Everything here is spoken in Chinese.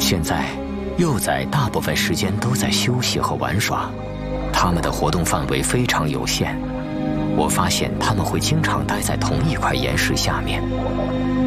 现在，幼崽大部分时间都在休息和玩耍，它们的活动范围非常有限。我发现它们会经常待在同一块岩石下面，